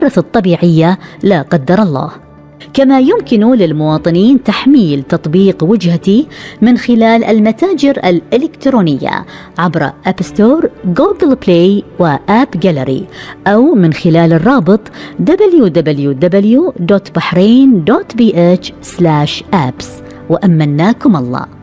الطبيعية لا قدر الله. كما يمكن للمواطنين تحميل تطبيق وجهتي من خلال المتاجر الإلكترونية عبر أب ستور، جوجل بلاي وآب جاليري، أو من خلال الرابط www.bahrain.bh/apps. وأمناكم الله.